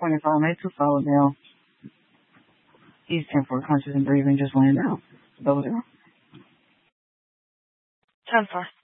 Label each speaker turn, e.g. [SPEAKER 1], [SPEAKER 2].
[SPEAKER 1] 25 made 2 solid now. He's 10-4 conscious and breathing, just laying down. Double down.
[SPEAKER 2] 10-4.